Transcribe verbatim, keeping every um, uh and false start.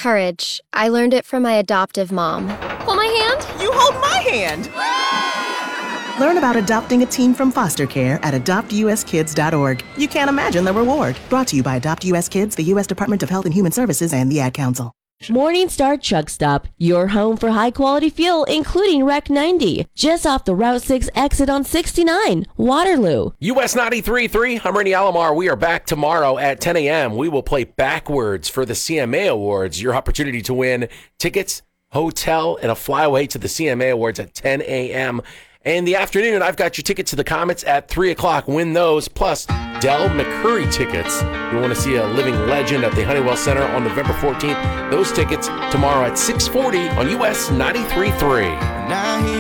Courage. I learned it from my adoptive mom. Hold my hand. You hold my hand. Learn about adopting a teen from foster care at adopt u s kids dot org. You can't imagine the reward. Brought to you by Adopt U S Kids, the U S Department of Health and Human Services, and the Ad Council. Morningstar Truck Stop, your home for high-quality fuel, including R E C ninety, just off the Route six exit on sixty-nine, Waterloo. U S ninety-three point three, I'm Randy Alomar. We are back tomorrow at ten a.m. We will play backwards for the C M A Awards, your opportunity to win tickets, hotel, and a flyaway to the C M A Awards at ten a.m. In the afternoon, I've got your tickets to the Comets at three o'clock. Win those, plus Del McCurry tickets. You want to see a living legend at the Honeywell Center on November fourteenth. Those tickets tomorrow at six forty on U S ninety-three point three.